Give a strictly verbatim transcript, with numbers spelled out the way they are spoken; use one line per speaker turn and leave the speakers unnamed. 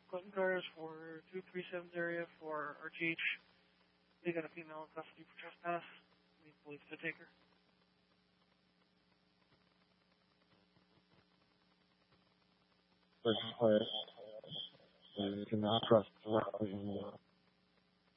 Clinton cars for two three seven area for R G H. They got a female in custody for trespass. Need police to take her.
But, uh, you cannot trust the